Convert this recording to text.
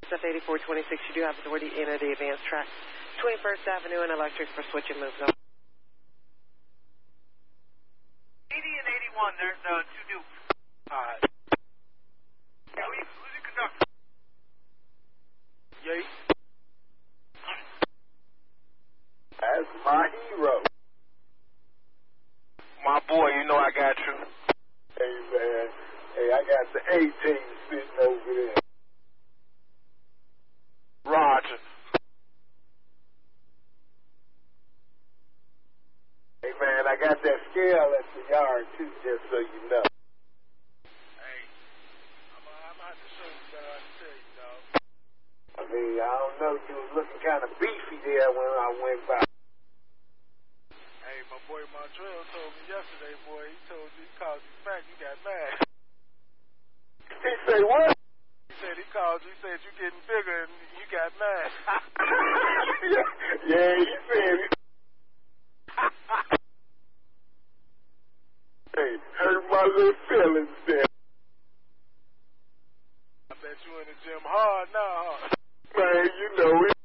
Stuff 8426, you do have authority to enter the advanced track. 21st Avenue and electric for switching moves up. 80 and 81, there's two dupes. Alright. Yeah, who's the conductor? Yates. That's my hero. My boy, you know I got you. Hey, man. Hey, I got the 18 sitting over there. Roger. Hey, man, I got that scale at the yard, too, just so you know. Hey, I'm gonna have to show you what I tell you, dog. I mean, I don't know, you was looking kind of beefy there when I went by. Hey, my boy Montreal told me yesterday, boy, he called you fat, you got mad. He said what? He said he called you, he said you getting bigger and you got mad. Yeah, he said it. Hey, hurt my little feelings there. I bet you in the gym hard now, huh? Man, you know it.